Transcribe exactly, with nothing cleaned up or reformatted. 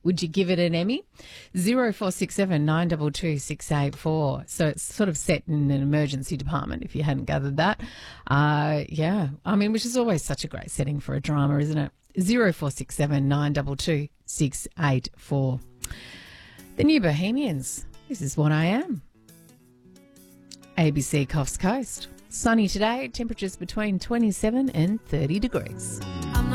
Would you give it an Emmy? zero four six seven nine two two six eight four. So it's sort of set in an emergency department, if you hadn't gathered that. Uh, yeah, I mean, which is always such a great setting for a drama, isn't it? zero four six seven nine two two six eight four. The New Bohemians. This is what I am. A B C Coffs Coast. Sunny today, temperatures between twenty-seven and thirty degrees.